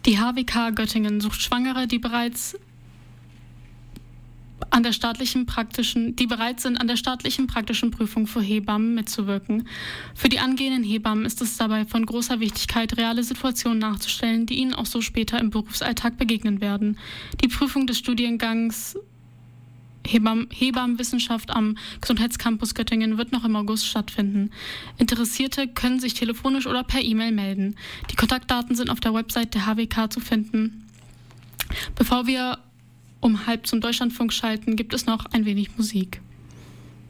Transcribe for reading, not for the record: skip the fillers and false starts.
Die HWK Göttingen sucht Schwangere, die bereit sind, an der staatlichen praktischen Prüfung für Hebammen mitzuwirken. Für die angehenden Hebammen ist es dabei von großer Wichtigkeit, reale Situationen nachzustellen, die ihnen auch so später im Berufsalltag begegnen werden. Die Prüfung des Studiengangs Hebammenwissenschaft am Gesundheitscampus Göttingen wird noch im August stattfinden. Interessierte können sich telefonisch oder per E-Mail melden. Die Kontaktdaten sind auf der Website der HWK zu finden. Bevor wir um halb zum Deutschlandfunk schalten, gibt es noch ein wenig Musik.